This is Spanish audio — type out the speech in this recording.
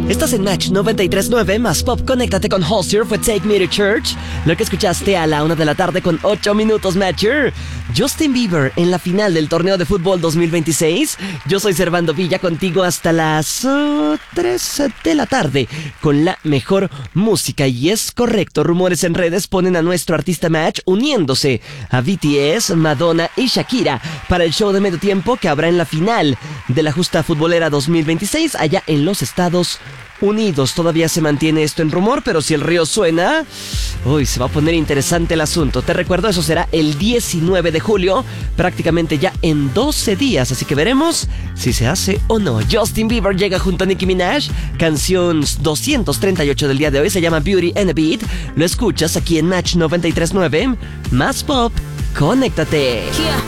Estás en Match 93.9, más pop, conéctate con Holster, fue Take Me to Church. Lo que escuchaste a la 1 de la tarde con 8 minutos, Matcher. Justin Bieber en la final del torneo de fútbol 2026. Yo soy Servando Villa, contigo hasta las 3 de la tarde con la mejor música. Y es correcto, rumores en redes ponen a nuestro artista Match uniéndose a BTS, Madonna y Shakira para el show de medio tiempo que habrá en la final de la justa futbolera 2026 allá en los Estados Unidos. Todavía se mantiene esto en rumor, pero si el río suena, uy, se va a poner interesante el asunto. Te recuerdo, eso será el 19 de julio, prácticamente ya en 12 días, así que veremos si se hace o no. Justin Bieber llega junto a Nicki Minaj, canción 238 del día de hoy, se llama Beauty and a Beat. Lo escuchas aquí en Match 93.9, más pop, conéctate.